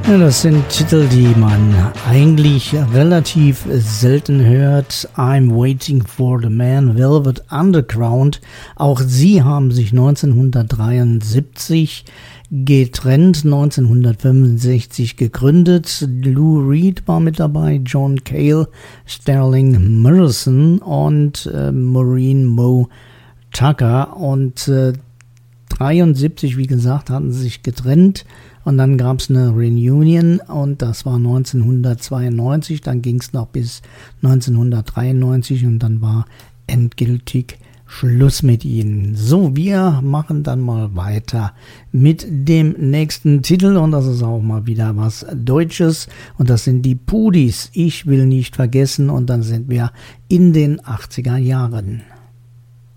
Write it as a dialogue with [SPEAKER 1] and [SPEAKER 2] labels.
[SPEAKER 1] Ja, das sind Titel, die man eigentlich relativ selten hört. I'm Waiting for the Man, Velvet Underground. Auch sie haben sich 1973 getrennt, 1965 gegründet. Lou Reed war mit dabei, John Cale, Sterling Morrison und Maureen Mo Tucker. Und 73, wie gesagt, hatten sie sich getrennt. Und dann gab es eine Reunion und das war 1992, dann ging es noch bis 1993 und dann war endgültig Schluss mit ihnen. So, wir machen dann mal weiter mit dem nächsten Titel und das ist auch mal wieder was Deutsches und das sind die Pudis. Ich will nicht vergessen und dann sind wir in den 80er Jahren.